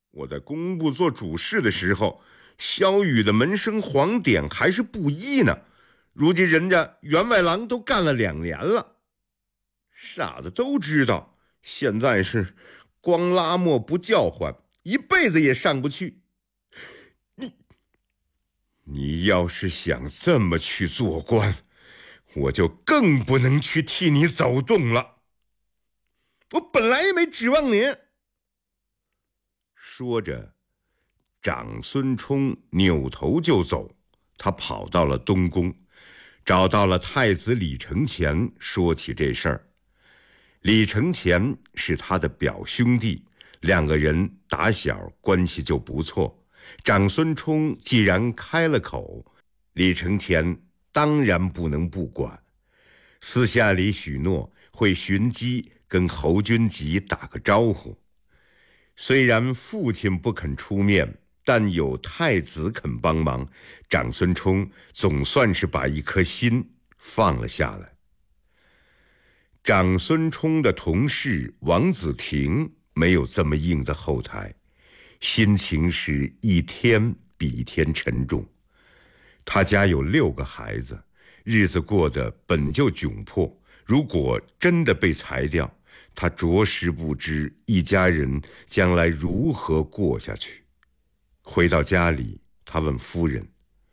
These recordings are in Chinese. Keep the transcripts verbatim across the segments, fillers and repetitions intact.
我在工部做主事的时候，萧雨的门生黄典还是布衣呢，如今人家员外郎都干了两年了。傻子都知道，现在是光拉磨不叫唤，一辈子也上不去。你你要是想这么去做官，我就更不能去替你走动了。我本来也没指望您。说着，长孙冲扭头就走。他跑到了东宫，找到了太子李承乾，说起这事儿。李承乾是他的表兄弟，两个人打小关系就不错。长孙冲既然开了口，李承乾当然不能不管。私下里许诺会寻机跟侯君集打个招呼。虽然父亲不肯出面，但有太子肯帮忙，长孙冲总算是把一颗心放了下来。长孙冲的同事王子廷没有这么硬的后台，心情是一天比一天沉重。他家有六个孩子，日子过得本就窘迫，如果真的被裁掉，他着实不知一家人将来如何过下去。回到家里，他问夫人：“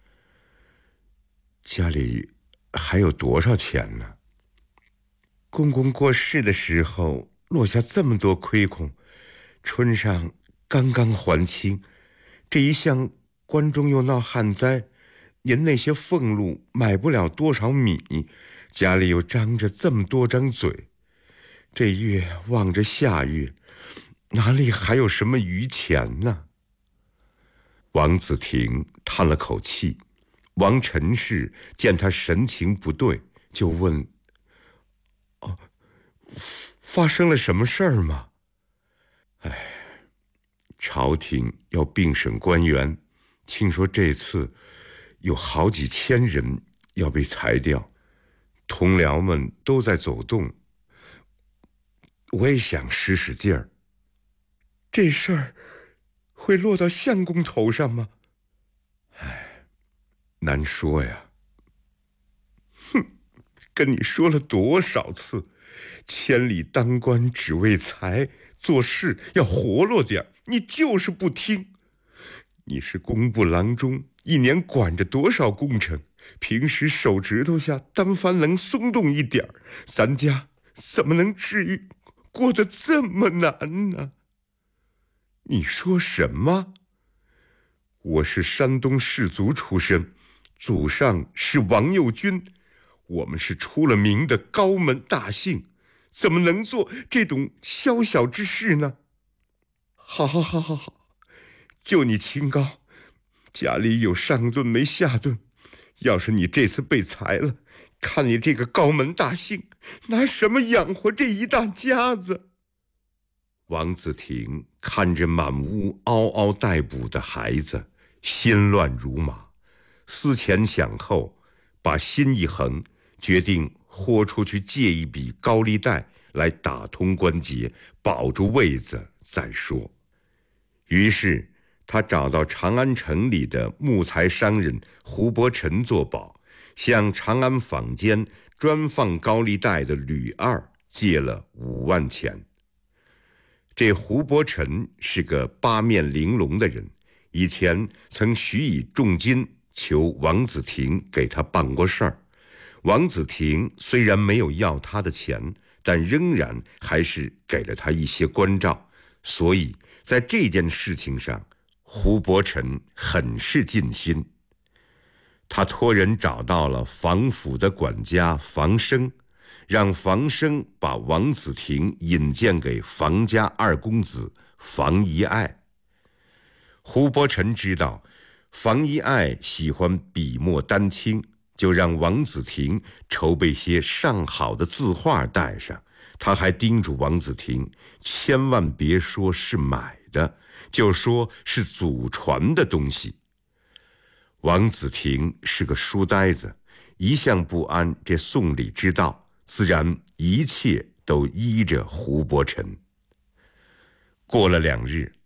家里还有多少钱呢？公公过世的时候落下这么多亏空，春上刚刚还清，这一向关中又闹旱灾，您那些俸禄买不了多少米，家里又张着这么多张嘴，这月望着下月，哪里还有什么余钱呢？”王子廷叹了口气，王陈氏见他神情不对，就问：“哦，发生了什么事儿吗？”哎，朝廷要并审官员，听说这次有好几千人要被裁掉，同僚们都在走动，我也想使使劲儿。这事儿会落到相公头上吗？哎，难说呀。哼，跟你说了多少次，千里当官只为财，做事要活络点，你就是不听。你是工部郎中，一年管着多少工程，平时手指头下单翻能松动一点，咱家怎么能至于过得这么难呢？你说什么？我是山东士族出身，祖上是王右军，我们是出了名的高门大姓，怎么能做这种宵小之事呢？好好好好好，就你清高，家里有上顿没下顿，要是你这次被裁了，看你这个高门大姓拿什么养活这一大家子？王子廷看着满屋嗷嗷待哺的孩子，心乱如麻，思前想后，把心一横，决定豁出去借一笔高利贷来打通关节，保住位子再说。于是他找到长安城里的木材商人胡伯臣作保，向长安坊间专放高利贷的吕二借了五万钱。这胡伯臣是个八面玲珑的人，以前曾许以重金求王子廷给他办过事儿。王子廷虽然没有要他的钱，但仍然还是给了他一些关照，所以在这件事情上，胡伯臣很是尽心。他托人找到了房府的管家房生，让房生把王子廷引荐给房家二公子房遗爱。胡伯臣知道房遗爱喜欢笔墨丹青，就让王子廷筹备些上好的字画带上。他还叮嘱王子廷千万别说是买的，就说是祖传的东西。王子廷是个书呆子，一向不安这送礼之道，自然一切都依着胡伯臣。过了两日，